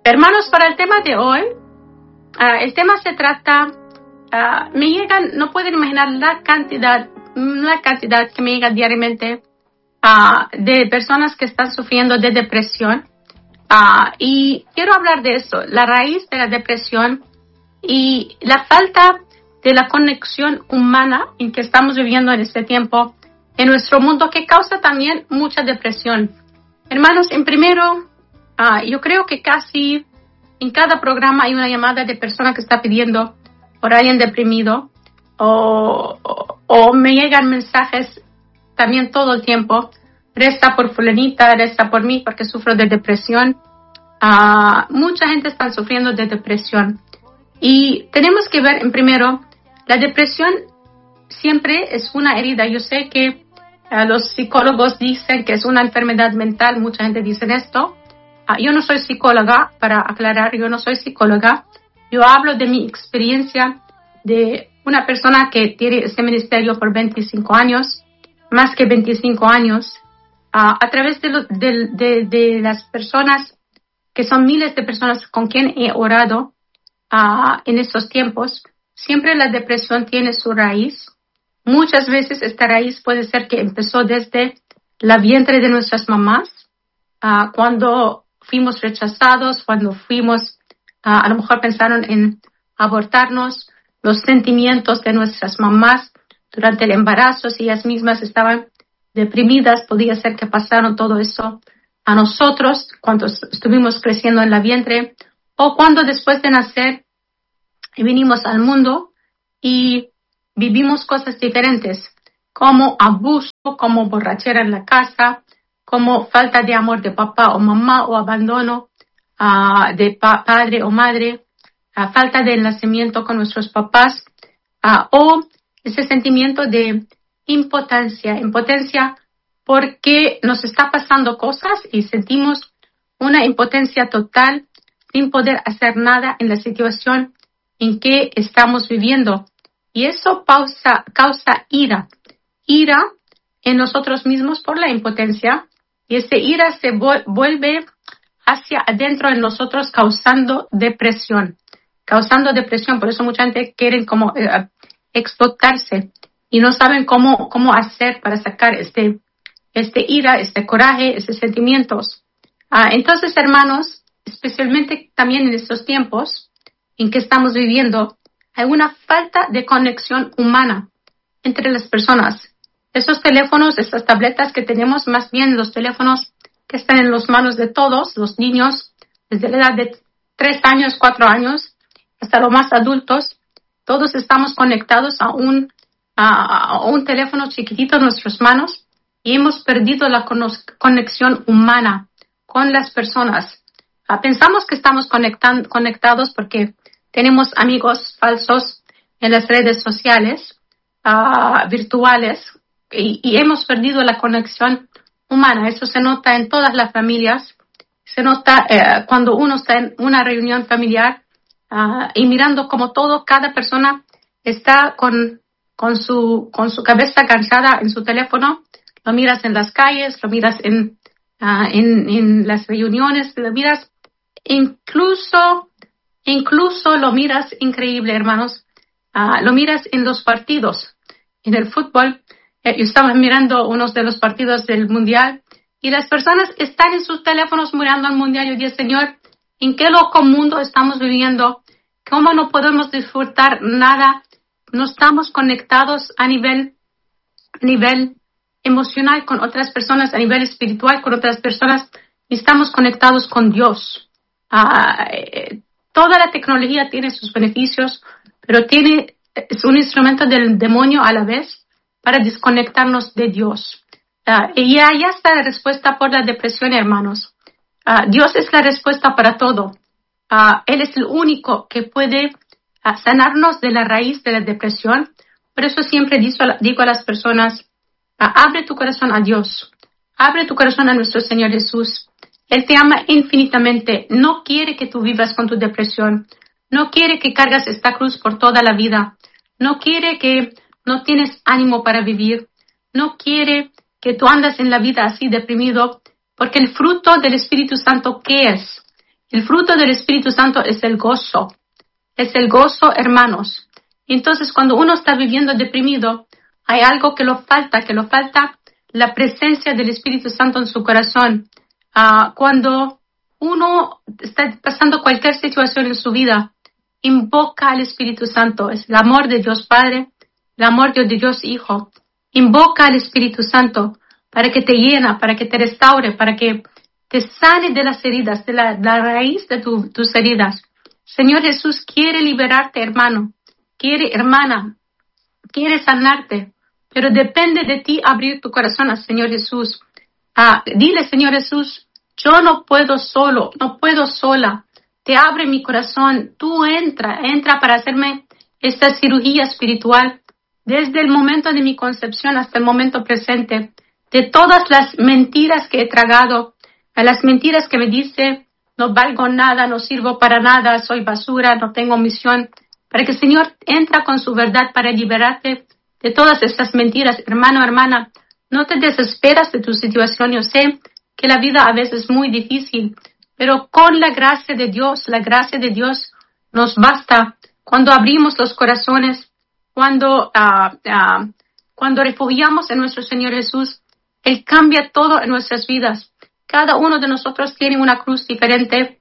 Hermanos, para el tema de hoy, el tema se trata, me llegan, no pueden imaginar la cantidad que me llega diariamente de personas que están sufriendo de depresión. Y quiero hablar de eso, la raíz de la depresión y la falta de la conexión humana en que estamos viviendo en este tiempo en nuestro mundo, que causa también mucha depresión. Hermanos, en primero, yo creo que casi en cada programa hay una llamada de persona que está pidiendo por alguien deprimido, o me llegan mensajes también todo el tiempo: reza por fulanita, reza por mí porque sufro de depresión. Mucha gente está sufriendo de depresión y tenemos que ver en primero, la depresión siempre es una herida. Yo sé que los psicólogos dicen que es una enfermedad mental, mucha gente dice esto. Yo no soy psicóloga, para aclarar, yo no soy psicóloga. Yo hablo de mi experiencia de una persona que tiene este ministerio por 25 años, más que 25 años, a través de las personas, que son miles de personas con quien he orado en estos tiempos. Siempre la depresión tiene su raíz. Muchas veces esta raíz puede ser que empezó desde la vientre de nuestras mamás, cuando fuimos rechazados, cuando fuimos, a lo mejor pensaron en abortarnos, los sentimientos de nuestras mamás durante el embarazo, si ellas mismas estaban deprimidas, podía ser que pasaron todo eso a nosotros cuando estuvimos creciendo en la vientre, o cuando después de nacer vinimos al mundo y vivimos cosas diferentes, como abuso, como borrachera en la casa, como falta de amor de papá o mamá, o abandono de padre o madre, falta de nacimiento con nuestros papás, o ese sentimiento de impotencia porque nos está pasando cosas y sentimos una impotencia total sin poder hacer nada en la situación en que estamos viviendo. Y eso causa ira en nosotros mismos por la impotencia, y esa ira se vuelve hacia adentro en nosotros, causando depresión. Por eso mucha gente quiere como explotarse y no saben cómo hacer para sacar este ira, este coraje, estos sentimientos. Entonces, hermanos, especialmente también en estos tiempos en que estamos viviendo, hay una falta de conexión humana entre las personas. Esos teléfonos, estas tabletas que tenemos, más bien los teléfonos que están en las manos de todos los niños, desde la edad de 3 años, 4 años, hasta los más adultos, todos estamos conectados a un teléfono chiquitito en nuestras manos, y hemos perdido la conexión humana con las personas. Pensamos que estamos conectados porque tenemos amigos falsos en las redes sociales, virtuales, y hemos perdido la conexión humana. Eso se nota en todas las familias. Se nota cuando uno está en una reunión familiar y mirando como cada persona está con su cabeza cansada en su teléfono. Lo miras en las calles, lo miras en las reuniones, lo miras incluso lo miras increíble, hermanos. Lo miras en los partidos, en el fútbol. Yo estaba mirando unos de los partidos del Mundial y las personas están en sus teléfonos mirando el Mundial. Yo digo, Señor, ¿en qué loco mundo estamos viviendo? ¿Cómo no podemos disfrutar nada? No estamos conectados a nivel emocional con otras personas, a nivel espiritual con otras personas. Estamos conectados con Dios. Toda la tecnología tiene sus beneficios, pero es un instrumento del demonio a la vez para desconectarnos de Dios. Y allá está la respuesta por la depresión, hermanos. Dios es la respuesta para todo. Él es el único que puede sanarnos de la raíz de la depresión. Por eso siempre digo a las personas, abre tu corazón a Dios. Abre tu corazón a nuestro Señor Jesús. Él te ama infinitamente. No quiere que tú vivas con tu depresión. No quiere que cargas esta cruz por toda la vida. No quiere que no tienes ánimo para vivir. No quiere que tú andas en la vida así deprimido, porque el fruto del Espíritu Santo, ¿qué es? El fruto del Espíritu Santo es el gozo. Es el gozo, hermanos. Entonces, cuando uno está viviendo deprimido, hay algo que lo falta la presencia del Espíritu Santo en su corazón. Cuando uno está pasando cualquier situación en su vida, invoca al Espíritu Santo. Es el amor de Dios Padre, el amor de Dios Hijo. Invoca al Espíritu Santo para que te llena, para que te restaure, para que te sane de las heridas, de la raíz de tus heridas. Señor Jesús quiere liberarte, hermano. Hermana, quiere sanarte. Pero depende de ti abrir tu corazón al Señor Jesús. Dile, Señor Jesús, yo no puedo solo, no puedo sola. Te abre mi corazón. Tú entra para hacerme esta cirugía espiritual desde el momento de mi concepción hasta el momento presente. De todas las mentiras que he tragado, a las mentiras que me dice, no valgo nada, no sirvo para nada, soy basura, no tengo misión. Para que el Señor entra con su verdad para liberarte de todas estas mentiras. Hermano, hermana, no te desesperas de tu situación. Yo sé que la vida a veces es muy difícil, pero con la gracia de Dios nos basta. Cuando abrimos los corazones, cuando refugiamos en nuestro Señor Jesús, Él cambia todo en nuestras vidas. Cada uno de nosotros tiene una cruz diferente.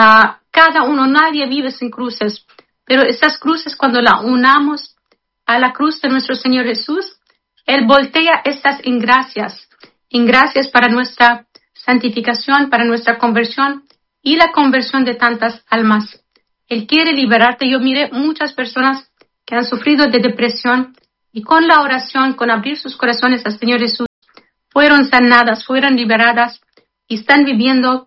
Cada uno, nadie vive sin cruces. Pero esas cruces, cuando la unamos a la cruz de nuestro Señor Jesús, Él voltea estas ingracias para nuestra santificación, para nuestra conversión y la conversión de tantas almas. Él quiere liberarte. Yo miré muchas personas que han sufrido de depresión y con la oración, con abrir sus corazones al Señor Jesús, fueron sanadas, fueron liberadas y están viviendo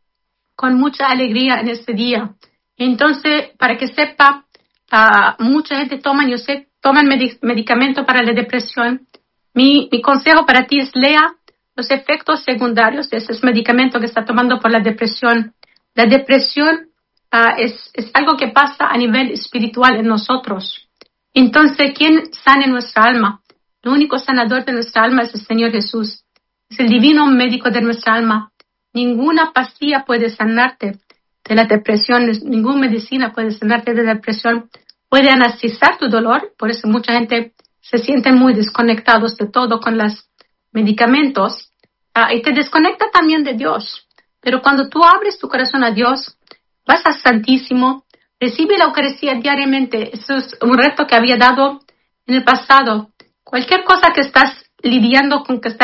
con mucha alegría en este día. Entonces, para que sepa, mucha gente toman medicamento para la depresión. Mi consejo para ti es lea los efectos secundarios de esos medicamentos que está tomando por la depresión. La depresión es algo que pasa a nivel espiritual en nosotros. Entonces, ¿quién sane nuestra alma? El único sanador de nuestra alma es el Señor Jesús. Es el divino médico de nuestra alma. Ninguna pastilla puede sanarte de la depresión, ninguna medicina puede sanarte de la depresión. Puede anestesiar tu dolor, por eso mucha gente se siente muy desconectados de todo con los medicamentos. Y te desconecta también de Dios. Pero cuando tú abres tu corazón a Dios, vas al Santísimo, recibe la Eucaristía diariamente. Eso es un reto que había dado en el pasado. Cualquier cosa que estás lidiando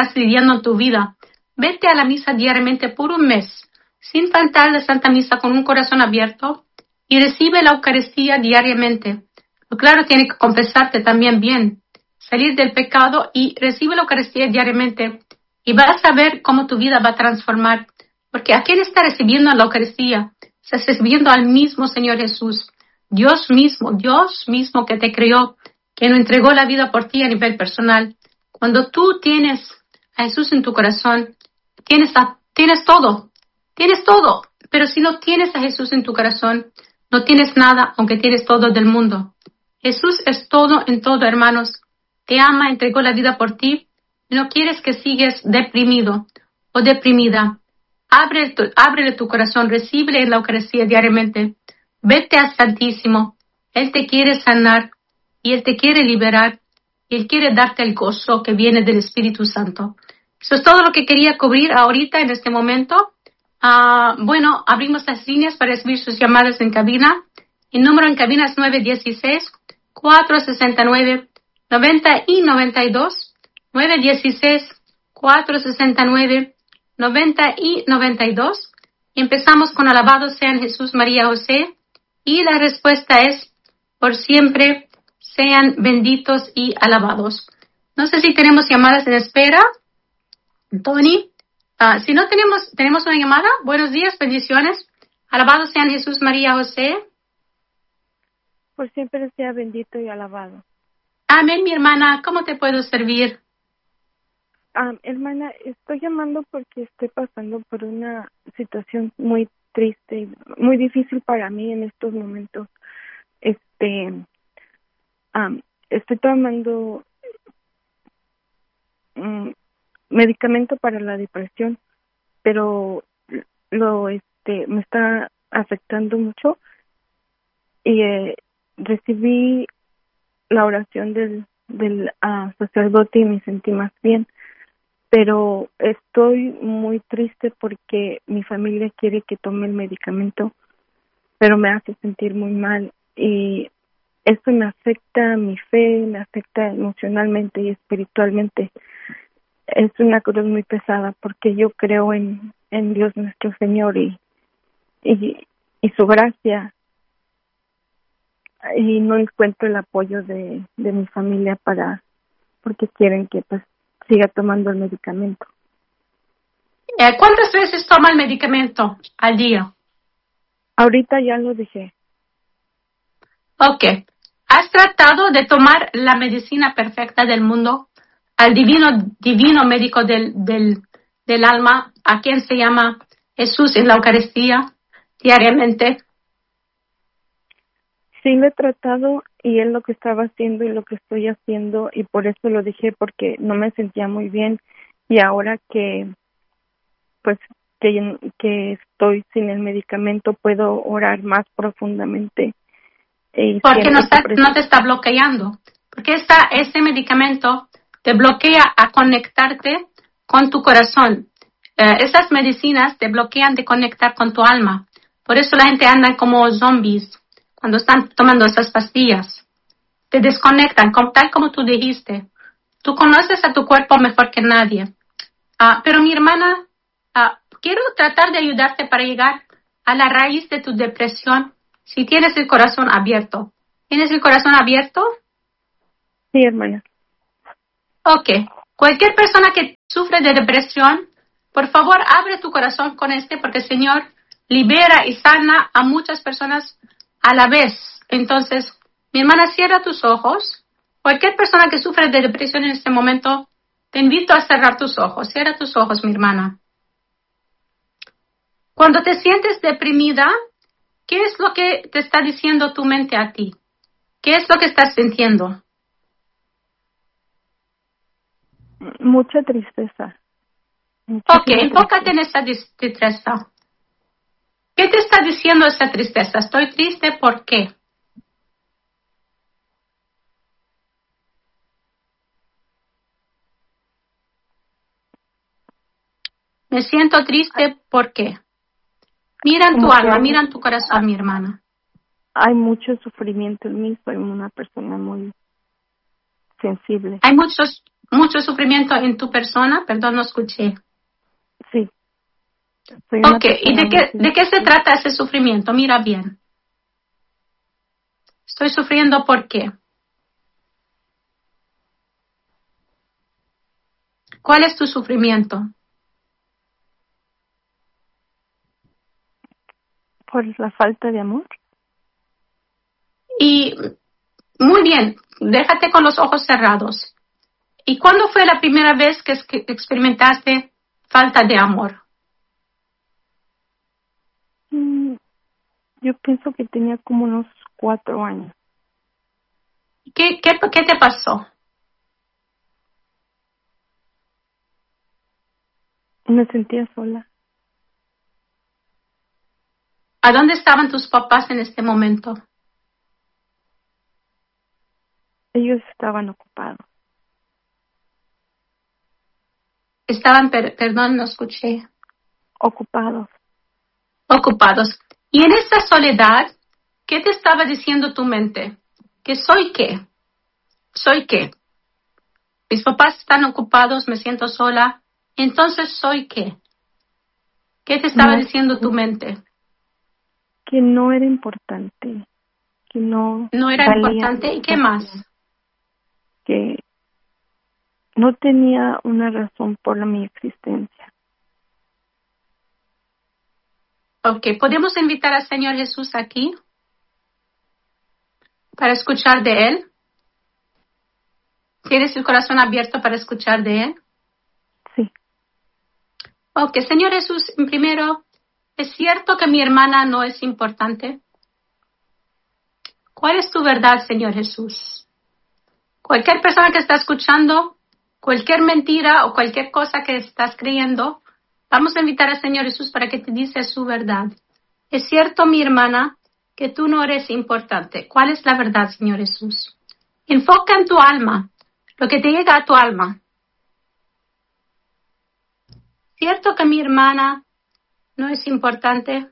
en tu vida, vete a la misa diariamente por un mes, sin faltar la Santa Misa, con un corazón abierto, y recibe la Eucaristía diariamente. Pero claro, tiene que confesarte también bien, salir del pecado y recibe la Eucaristía diariamente, y vas a ver cómo tu vida va a transformar. Porque ¿a quién está recibiendo la Eucaristía? Estás recibiendo al mismo Señor Jesús, Dios mismo que te creó, que nos entregó la vida por ti a nivel personal. Cuando tú tienes a Jesús en tu corazón, tienes todo. Pero si no tienes a Jesús en tu corazón, no tienes nada, aunque tienes todo del mundo. Jesús es todo en todo, hermanos. Te ama, entregó la vida por ti. No quieres que sigues deprimido o deprimida. Ábrele tu corazón, recíbele en la Eucaristía diariamente. Vete al Santísimo. Él te quiere sanar y Él te quiere liberar y Él quiere darte el gozo que viene del Espíritu Santo. Eso es todo lo que quería cubrir ahorita en este momento. Bueno, abrimos las líneas para recibir sus llamadas en cabina. El número en cabina es 916-469-90 y 92. 916-469-90 y 92. Empezamos con Alabado sean Jesús, María, José. Y la respuesta es, por siempre sean benditos y alabados. No sé si tenemos llamadas en espera. Tony, si no tenemos una llamada. Buenos días, bendiciones. Alabados sean Jesús, María, José. Por siempre sea bendito y alabado. Amén, mi hermana. ¿Cómo te puedo servir? Hermana, estoy llamando porque estoy pasando por una situación muy triste y muy difícil para mí en estos momentos. Estoy tomando medicamento para la depresión, pero me está afectando mucho y recibí la oración del sacerdote y me sentí más bien, pero estoy muy triste porque mi familia quiere que tome el medicamento, pero me hace sentir muy mal y esto me afecta mi fe, me afecta emocionalmente y espiritualmente. Es una cruz muy pesada porque yo creo en Dios nuestro Señor y su gracia, y no encuentro el apoyo de mi familia porque quieren que pues siga tomando el medicamento. ¿Cuántas veces toma el medicamento al día? Ahorita ya lo dejé. Ok. ¿Has tratado de tomar la medicina perfecta del mundo? Al divino médico del alma, a quien se llama Jesús en la Eucaristía, diariamente. Sí lo he tratado y es lo que estaba haciendo y lo que estoy haciendo y por eso lo dejé porque no me sentía muy bien y ahora que pues que estoy sin el medicamento puedo orar más profundamente. Porque no te está bloqueando. Porque este medicamento te bloquea a conectarte con tu corazón. Esas medicinas te bloquean de conectar con tu alma. Por eso la gente anda como zombies cuando están tomando esas pastillas. Te desconectan, tal como tú dijiste. Tú conoces a tu cuerpo mejor que nadie. Pero mi hermana, quiero tratar de ayudarte para llegar a la raíz de tu depresión si tienes el corazón abierto. ¿Tienes el corazón abierto? Sí, hermana. Ok. Cualquier persona que sufre de depresión, por favor, abre tu corazón con porque el Señor libera y sana a muchas personas a la vez. Entonces, mi hermana, cierra tus ojos. Cualquier persona que sufre de depresión en este momento, te invito a cerrar tus ojos. Cierra tus ojos, mi hermana. Cuando te sientes deprimida, ¿qué es lo que te está diciendo tu mente a ti? ¿Qué es lo que estás sintiendo? Mucha tristeza. Ok, enfócate en esa tristeza. ¿Qué te está diciendo esa tristeza? Estoy triste, ¿por qué? Me siento triste, ¿por qué? Mira en tu alma, mira en tu corazón, mi hermana. Hay mucho sufrimiento en mí, soy una persona muy sensible. ¿Hay mucho sufrimiento en tu persona? Perdón, no escuché. Sí. Ok, ¿y de qué se trata ese sufrimiento? Mira bien. Estoy sufriendo, ¿por qué? ¿Cuál es tu sufrimiento? Por la falta de amor. Y muy bien, déjate con los ojos cerrados. ¿Y cuándo fue la primera vez que experimentaste falta de amor? Yo pienso que tenía como unos 4 años. ¿Qué te pasó? Me sentía sola. ¿A dónde estaban tus papás en este momento? Ellos estaban ocupados. Estaban, perdón, no escuché. Ocupados. Ocupados. Y en esa soledad, ¿qué te estaba diciendo tu mente? ¿Que soy qué? ¿Soy qué? Mis papás están ocupados, me siento sola. Entonces, ¿soy qué? ¿Qué te estaba diciendo tu mente? Que no era importante. Que no era importante. ¿Y qué más? Que no tenía una razón por mi existencia. Ok, ¿podemos invitar al Señor Jesús aquí para escuchar de Él? ¿Tienes el corazón abierto para escuchar de Él? Sí. Ok, Señor Jesús, primero, ¿es cierto que mi hermana no es importante? ¿Cuál es tu verdad, Señor Jesús? Cualquier persona que está escuchando, cualquier mentira o cualquier cosa que estás creyendo, vamos a invitar al Señor Jesús para que te dice su verdad. Es cierto, mi hermana, que tú no eres importante. ¿Cuál es la verdad, Señor Jesús? Enfoca en tu alma, lo que te llega a tu alma. ¿Cierto que mi hermana no es importante?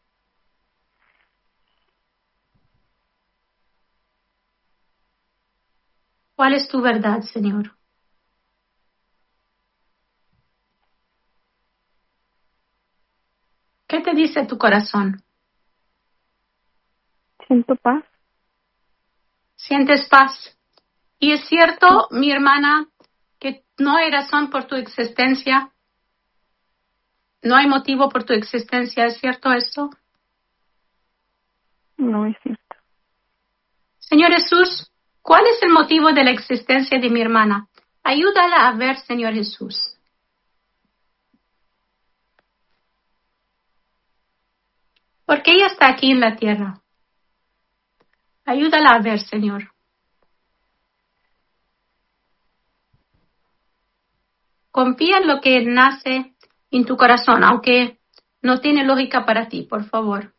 ¿Cuál es tu verdad, Señor? ¿Qué te dice tu corazón? Siento paz. ¿Sientes paz? Y es cierto, mi hermana, que no hay razón por tu existencia. No hay motivo por tu existencia. ¿Es cierto eso? No es cierto. Señor Jesús, ¿cuál es el motivo de la existencia de mi hermana? Ayúdala a ver, Señor Jesús. Porque ella está aquí en la tierra. Ayúdala a ver, Señor. Confía en lo que nace en tu corazón, aunque no tiene lógica para ti, por favor.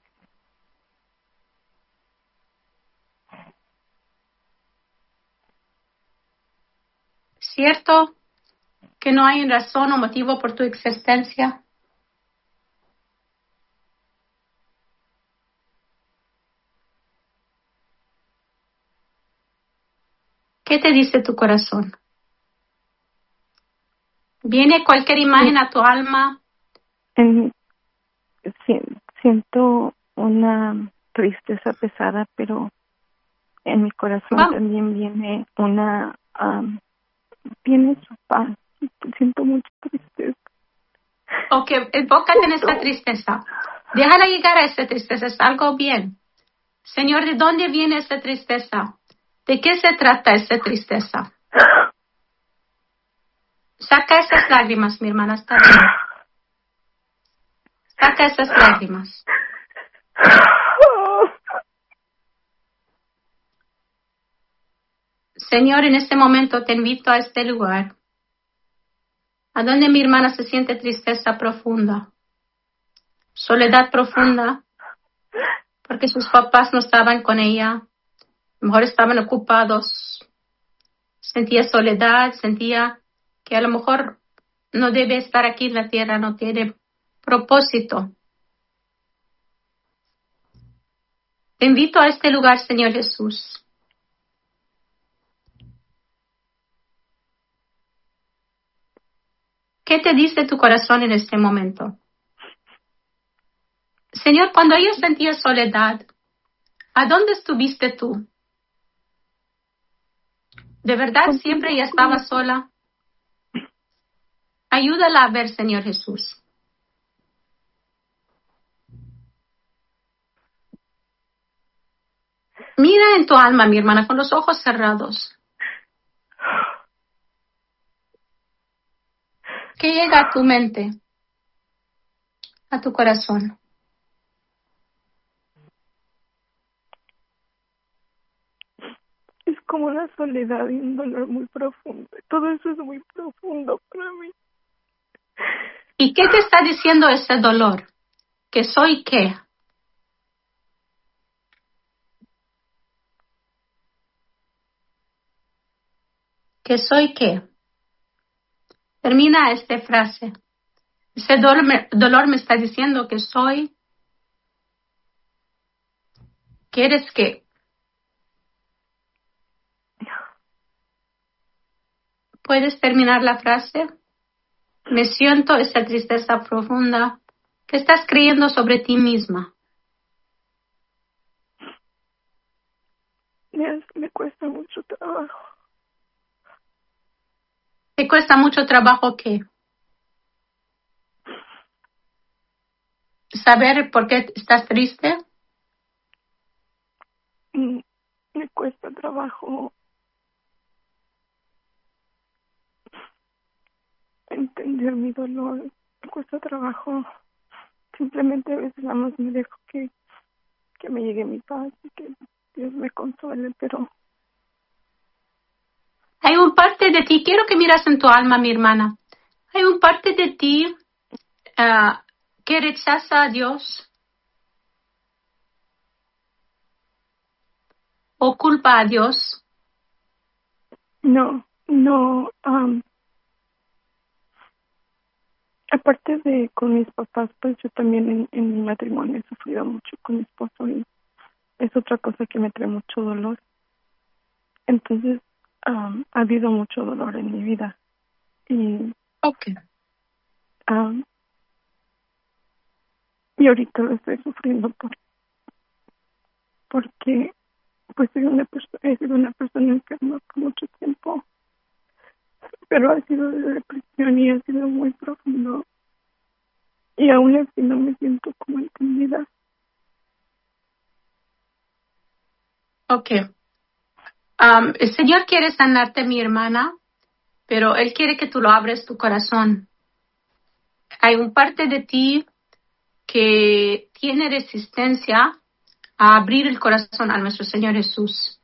¿Cierto que no hay razón o motivo por tu existencia? ¿Qué te dice tu corazón? ¿Viene cualquier imagen a tu alma? Siento una tristeza pesada, pero en mi corazón también viene viene su paz. Siento mucha tristeza. Ok, enfócate en esa tristeza. Déjala llegar a esa tristeza, es algo bien. Señor, ¿de dónde viene esa tristeza? ¿De qué se trata esa tristeza? Saca esas lágrimas, mi hermana, está bien. Saca esas lágrimas. Señor, en este momento te invito a este lugar, a donde mi hermana se siente tristeza profunda, soledad profunda, porque sus papás no estaban con ella, a lo mejor estaban ocupados, sentía soledad, sentía que a lo mejor no debe estar aquí en la tierra, no tiene propósito. Te invito a este lugar, Señor Jesús. ¿Qué te dice tu corazón en este momento? Señor, cuando ella sentía soledad, ¿a dónde estuviste tú? ¿De verdad siempre ella estaba sola? Ayúdala a ver, Señor Jesús. Mira en tu alma, mi hermana, con los ojos cerrados. ¿Qué llega a tu mente? A tu corazón. Es como una soledad y un dolor muy profundo. Todo eso es muy profundo para mí. ¿Y qué te está diciendo ese dolor? ¿Que soy qué? ¿Que soy qué? Termina esta frase. Ese dolor me está diciendo que soy. ¿Qué eres qué? ¿Puedes terminar la frase? Me siento esa tristeza profunda. ¿Qué estás creyendo sobre ti misma? Me cuesta mucho trabajo. ¿Te cuesta mucho trabajo qué? ¿Saber por qué estás triste? Me cuesta trabajo entender mi dolor. Me cuesta trabajo. Simplemente a veces nada más me dejo que me llegue mi paz y que Dios me consuele, pero Hay un parte de ti, quiero que miras en tu alma, mi hermana. Hay un parte de ti que rechaza a Dios. o culpa a Dios? No, no. Aparte de con mis papás, pues yo también en mi matrimonio he sufrido mucho con mi esposo y es otra cosa que me trae mucho dolor. Entonces, ha habido mucho dolor en mi vida y Okay. y ahorita lo estoy sufriendo porque pues he sido una persona enferma por mucho tiempo, pero ha sido de depresión y ha sido muy profundo y aún así no me siento como entendida. Okay. El Señor quiere sanarte, mi hermana, pero Él quiere que tú lo abres tu corazón. Hay un parte de ti que tiene resistencia a abrir el corazón a nuestro Señor Jesús.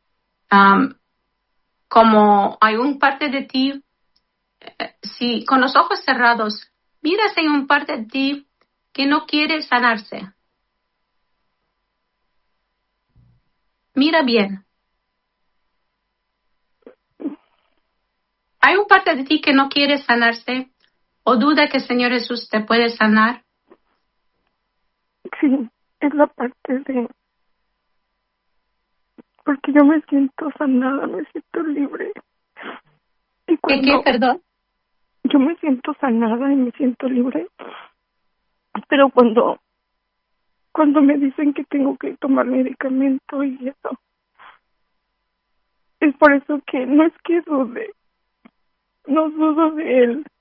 Como hay un parte de ti, si con los ojos cerrados, mira si hay un parte de ti que no quiere sanarse. Mira bien. ¿Hay un parte de ti que no quiere sanarse o duda que el Señor Jesús te puede sanar? Sí, es la parte de porque yo me siento sanada, me siento libre. Y ¿Qué, cuando perdón? yo me siento sanada y me siento libre, pero cuando me dicen que tengo que tomar medicamento y eso, es por eso que no es que dude, no dudo de él,